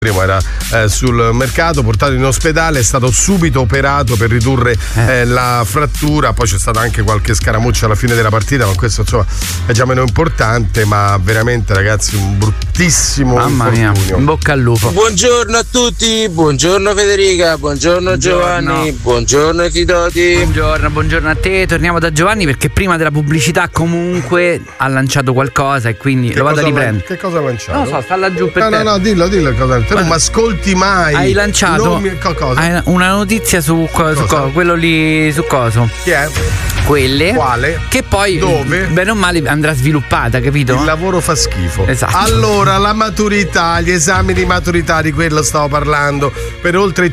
era sul mercato, portato in ospedale, è stato subito operato per ridurre la frattura. Poi c'è stata anche qualche scaramuccia alla fine della partita, ma questo insomma è già meno importante. Ma veramente, ragazzi, un bruttissimo infortunio. Mia, in bocca al lupo. Buongiorno a tutti, buongiorno Federica, buongiorno Giovanni, buongiorno Fidoti. Buongiorno a te. Torniamo da Giovanni perché prima della pubblicità comunque ha lanciato qualcosa e quindi lo vado a riprendere. Che cosa ha lanciato? Non lo so, sta laggiù per te. No, dillo cosa. Tu non mi ascolti mai. Hai lanciato una notizia su quello lì, su coso. Chi è? Quelle. Quale? Che poi dove? Bene o male andrà sviluppata, capito? Il lavoro fa schifo. Esatto. Allora, la maturità, gli esami di maturità, di quello stavo parlando, per oltre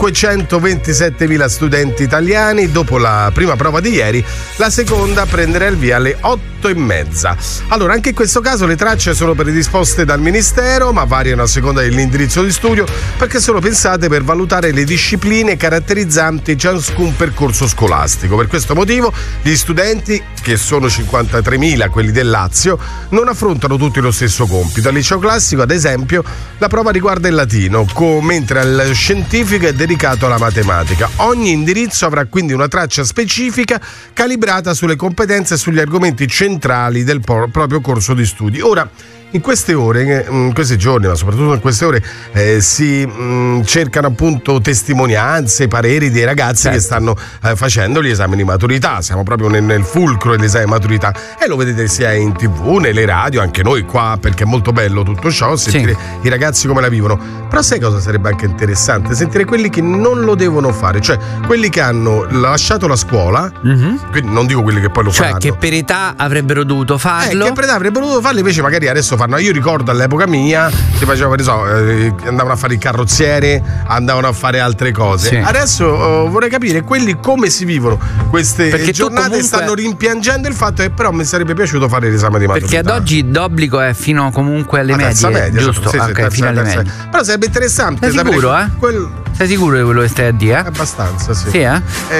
527.000 studenti italiani. Dopo la prima prova di ieri, la seconda prenderà il via alle 8:30. Allora, anche in questo caso le tracce sono predisposte dal Ministero, ma variano a seconda dell'indirizzo di studio, perché sono pensate per valutare le discipline caratterizzanti ciascun percorso scolastico. Per questo motivo gli studenti, che sono 53.000 quelli del Lazio, non affrontano tutti lo stesso compito. Al liceo classico, ad esempio, la prova riguarda il latino, mentre al scientifico è dedicato alla matematica. Ogni indirizzo avrà quindi una traccia specifica calibrata sulle competenze e sugli argomenti centrali del proprio corso di studi. Ora, in queste ore, in questi giorni, ma soprattutto in queste ore, si cercano appunto testimonianze, pareri dei ragazzi che stanno facendo gli esami di maturità. Siamo proprio nel fulcro dell'esame di maturità e lo vedete sia in TV, nelle radio, anche noi qua, perché è molto bello tutto ciò, sentire i ragazzi come la vivono. Però sai cosa sarebbe anche interessante? Sentire quelli che non lo devono fare, cioè quelli che hanno lasciato la scuola, quindi non dico quelli che poi lo faranno. Cioè che per età avrebbero dovuto farlo. Che per età avrebbero dovuto farlo, invece magari adesso fanno. Io ricordo all'epoca mia si faceva, andavano a fare il carrozziere, andavano a fare altre cose. Sì. Adesso vorrei capire quelli come si vivono queste perché giornate. comunque stanno rimpiangendo il fatto che però mi sarebbe piaciuto fare l'esame di maturità. Perché ad oggi d'obbligo è fino comunque alle medie, media, giusto? Sì, fino alle medie. Però sarebbe interessante. Sei sicuro, Sei sicuro di quello che stai a dire? Abbastanza, sì. Sì,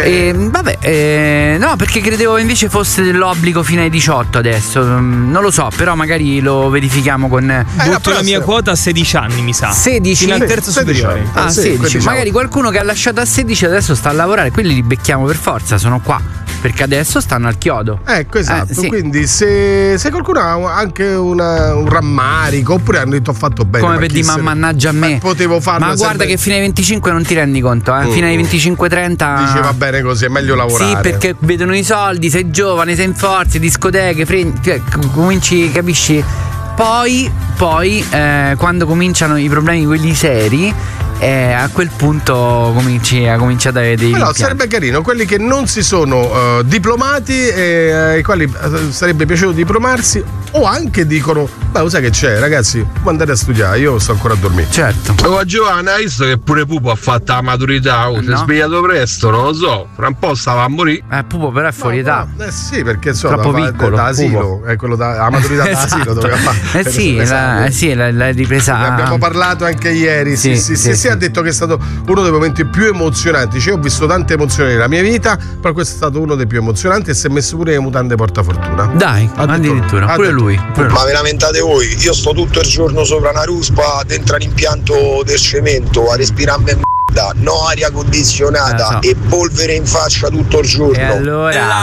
no, perché credevo invece fosse dell'obbligo fino ai 18 adesso. Non lo so, però magari lo verifichiamo con. Butto la mia quota a 16 anni, mi sa. 16? Fino al terzo superiore. 16. Magari qualcuno che ha lasciato a 16 adesso sta a lavorare, quelli li becchiamo per forza, sono qua. Perché adesso stanno al chiodo. Ecco, esatto. Sì. Quindi se qualcuno ha anche un rammarico, oppure hanno detto ho fatto bene. Come per dire, ma mannaggia a me. Potevo farlo. Ma guarda che fino ai 25 non ti rendi conto, fino ai 25-30. Dice va bene così, è meglio lavorare. Sì, perché vedono i soldi, sei giovane, sei in forza, discoteche, cominci, capisci? Poi quando cominciano i problemi quelli seri, a quel punto cominci ad avere dei però sarebbe carino quelli che non si sono diplomati e ai quali sarebbe piaciuto diplomarsi, o anche dicono beh, sai che c'è, ragazzi, può andare a studiare, io sto ancora a dormire. Certo. Oh, Giovanna, hai visto che pure Pupo ha fatto la maturità? Si è svegliato presto, non lo so, fra un po' stava a morire. Pupo però è fuori età. Sì, perché insomma troppo piccolo, da asilo, è quello la maturità da asilo doveva fare. Sì, la ripresa. Ne abbiamo parlato anche ieri. Sì, ha detto che è stato uno dei momenti più emozionanti. Cioè, ho visto tante emozioni nella mia vita, però questo è stato uno dei più emozionanti e si è messo pure le mutande portafortuna. Dai, addirittura, pure lui. Ma ve lamentate voi? Io sto tutto il giorno sopra una ruspa dentro l'impianto del cemento a respirare no aria condizionata e polvere in faccia tutto il giorno. E allora